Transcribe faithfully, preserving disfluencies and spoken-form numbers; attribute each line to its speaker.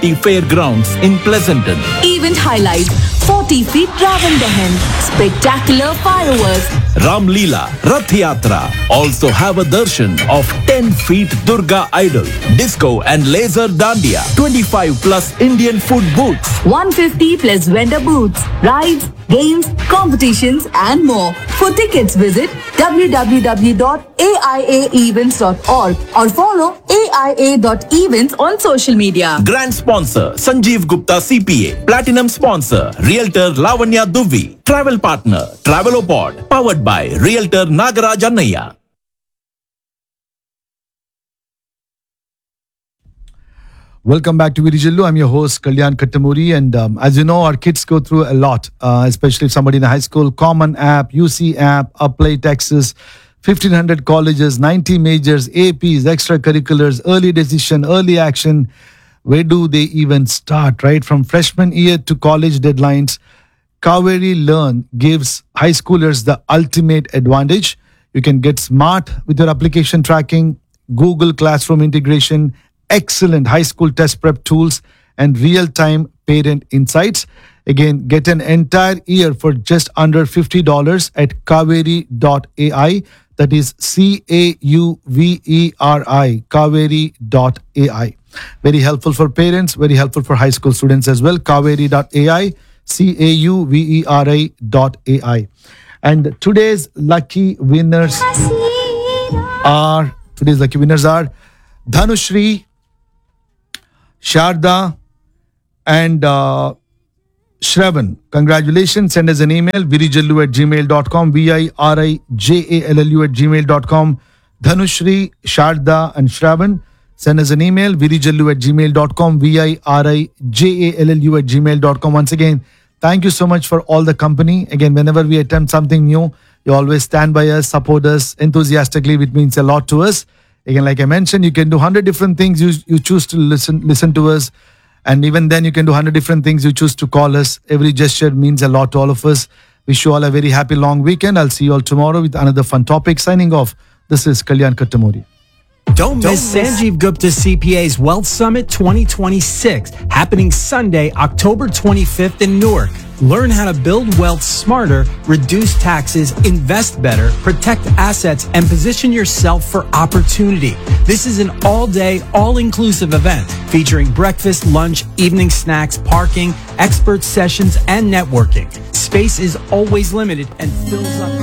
Speaker 1: City Fairgrounds in Pleasanton.
Speaker 2: Event highlight forty feet Ravan Dahan, spectacular fireworks.
Speaker 1: Ram Leela, Rath Yatra. Also have a darshan of ten feet Durga idol, disco and laser dandiya, twenty-five plus Indian food booths.
Speaker 2: one hundred fifty plus vendor booths, rides, games, competitions and more. For tickets visit w w w dot a i a events dot org or follow A I A dot events on social media.
Speaker 1: Grand sponsor Sanjeev Gupta C P A. Platinum sponsor Realtor Lavanya Dubey. Travel partner Travelopod. Powered by Realtor Nagaraj Annaya.
Speaker 3: Welcome back to Virijillu. I'm your host, Kalyan Kattamuri. And um, as you know, our kids go through a lot, uh, especially if somebody in high school. Common App, U C App, Uplay Texas, fifteen hundred colleges, ninety majors, A Ps, extracurriculars, early decision, early action. Where do they even start, right? From freshman year to college deadlines, Kaveri Learn gives high schoolers the ultimate advantage. You can get smart with your application tracking, Google Classroom integration, excellent high school test prep tools, and real-time parent insights. Again, get an entire year for just under fifty dollars at kaveri dot a i. That is C A U V E R I, kaveri dot a i. Very helpful for parents, very helpful for high school students as well. kaveri dot a i, C A U V E R I dot A I. And today's lucky winners are, today's lucky winners are Dhanushri, Sharda, and uh, Shravan. Congratulations. Send us an email, virijallu at gmail dot com, V I R I J A L L U at gmail dot com. Dhanushri, Sharda, and Shravan. Send us an email, virijallu at gmail dot com, V I R I J A L L U at gmail dot com. Once again, thank you so much for all the company. Again, whenever we attempt something new, you always stand by us, support us enthusiastically, which means a lot to us. Again, like I mentioned, you can do one hundred different things. You, you choose to listen listen to us. And even then, you can do one hundred different things. You choose to call us. Every gesture means a lot to all of us. Wish you all a very happy long weekend. I'll see you all tomorrow with another fun topic. Signing off, this is Kalyan Kattamuri.
Speaker 4: Don't miss Sanjeev Gupta C P A's Wealth Summit twenty twenty-six, happening Sunday, October twenty-fifth in Newark. Learn how to build wealth smarter, reduce taxes, invest better, protect assets, and position yourself for opportunity. This is an all-day, all-inclusive event featuring breakfast, lunch, evening snacks, parking, expert sessions, and networking. Space is always limited and fills up.